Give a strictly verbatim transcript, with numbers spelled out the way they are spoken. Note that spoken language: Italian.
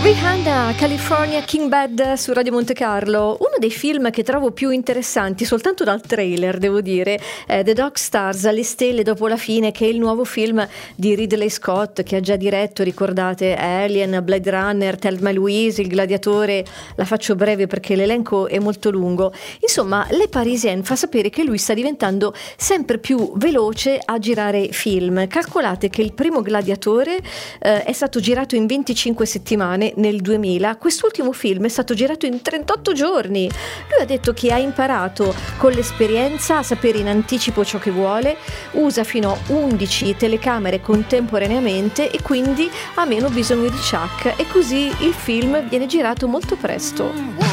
Rihanna, California King Bed su Radio Monte Carlo. Uno dei film che trovo più interessanti soltanto dal trailer, devo dire, è The Dog Stars, Le stelle dopo la fine, che è il nuovo film di Ridley Scott, che ha già diretto, ricordate, Alien, Blade Runner, Thelma e Louise, Il gladiatore. La faccio breve perché l'elenco è molto lungo. Insomma, Le Parisien fa sapere che lui sta diventando sempre più veloce a girare film. Calcolate che il primo Gladiatore eh, è stato girato in venticinque settimane nel duemila, quest'ultimo film è stato girato in trentotto giorni. Lui ha detto che ha imparato con l'esperienza a sapere in anticipo ciò che vuole, usa fino a undici telecamere contemporaneamente e quindi ha meno bisogno di Chuck, e così il film viene girato molto presto.